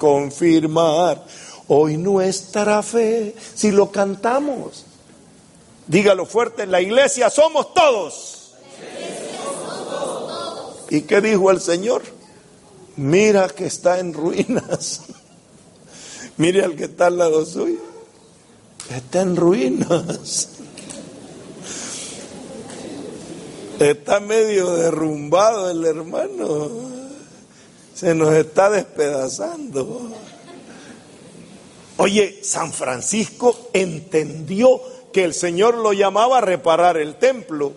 confirmar hoy nuestra fe. Si lo cantamos, dígalo fuerte, la iglesia somos todos. ¿Y qué dijo el Señor? Mira que está en ruinas. Mire al que está al lado suyo. Está en ruinas. Está medio derrumbado el hermano. Se nos está despedazando. Oye, San Francisco entendió que el Señor lo llamaba a reparar el templo.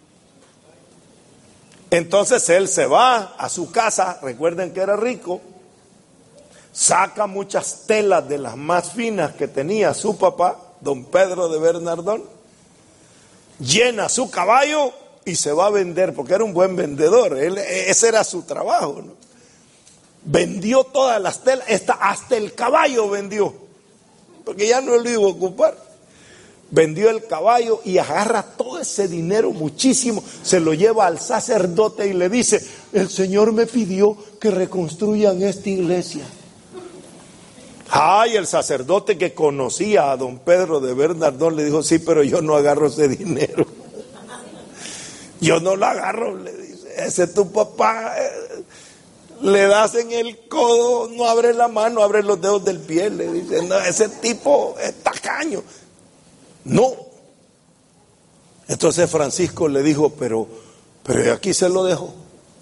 Entonces él se va a su casa, recuerden que era rico, saca muchas telas de las más finas que tenía su papá, don Pedro de Bernardón, llena su caballo y se va a vender, porque era un buen vendedor, ese era su trabajo, ¿no? Vendió todas las telas, hasta el caballo vendió, porque ya no lo iba a ocupar. Vendió el caballo y agarra todo ese dinero, muchísimo, se lo lleva al sacerdote y le dice: el Señor me pidió que reconstruyan esta iglesia. Ay, el sacerdote, que conocía a don Pedro de Bernardón, le dijo: sí, pero yo no agarro ese dinero. Yo no lo agarro, le dice. Ese es tu papá. Le das en el codo, no abre la mano, abre los dedos del pie, le dice. No, ese tipo es tacaño. No. Entonces Francisco le dijo: pero aquí se lo dejo.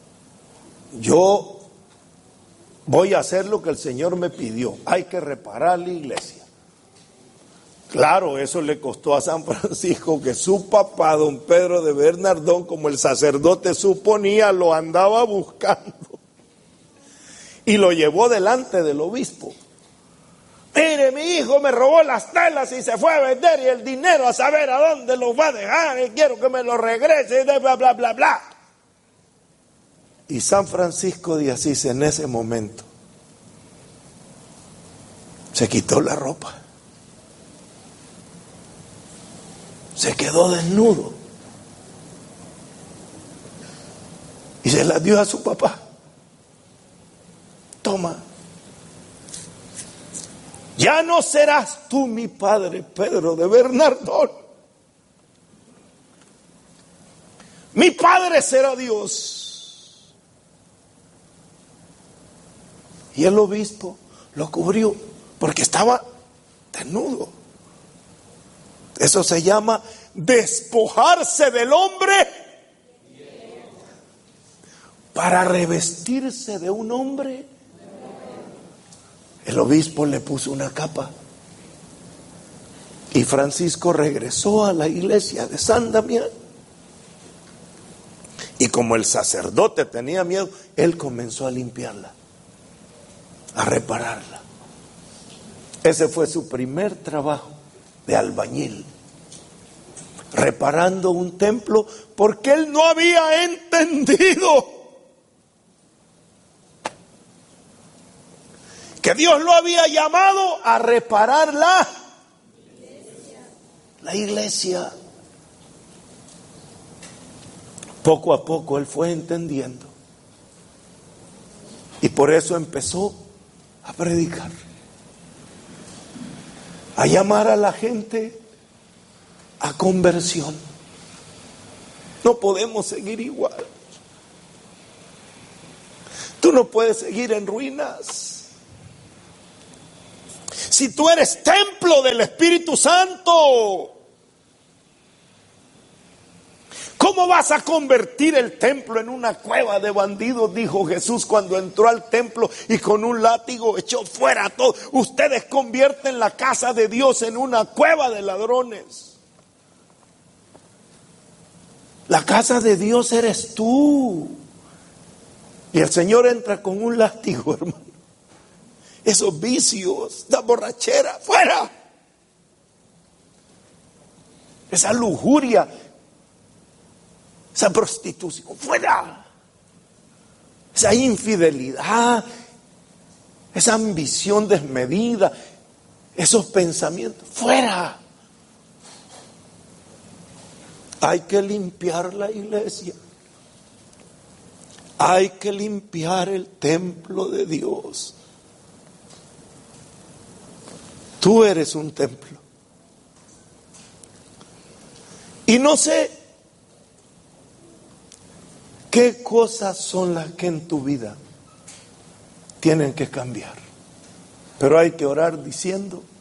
Yo voy a hacer lo que el Señor me pidió. Hay que reparar la iglesia. Claro, eso le costó a San Francisco que su papá, don Pedro de Bernardón, como el sacerdote suponía, lo andaba buscando. Y lo llevó delante del obispo. Mire, mi hijo me robó las telas y se fue a vender, y el dinero a saber a dónde lo va a dejar, y quiero que me lo regrese, y bla, bla, bla, bla. Y San Francisco de Asís, en ese momento, se quitó la ropa, se quedó desnudo y se la dio a su papá. Toma, ya no serás tú mi padre Pedro de Bernardón, mi padre será Dios. Y el obispo lo cubrió porque estaba desnudo. Eso se llama despojarse del hombre para revestirse de un hombre. El obispo le puso una capa y Francisco regresó a la iglesia de San Damián. Y como el sacerdote tenía miedo, él comenzó a limpiarla, a repararla. Ese fue su primer trabajo de albañil, reparando un templo, porque él no había entendido que Dios lo había llamado a reparar la iglesia. Poco a poco él fue entendiendo, y por eso empezó a predicar, a llamar a la gente a conversión. No podemos seguir igual. Tú no puedes seguir en ruinas. Si tú eres templo del Espíritu Santo, ¿cómo vas a convertir el templo en una cueva de bandidos? Dijo Jesús cuando entró al templo y con un látigo echó fuera a todos. Ustedes convierten la casa de Dios en una cueva de ladrones. La casa de Dios eres tú. Y el Señor entra con un látigo, hermano. Esos vicios, la borrachera, fuera. Esa lujuria, esa prostitución, fuera. Esa infidelidad, esa ambición desmedida, esos pensamientos, fuera. Hay que limpiar la iglesia. Hay que limpiar el templo de Dios. Tú eres un templo. Y no sé qué cosas son las que en tu vida tienen que cambiar. Pero hay que orar diciendo: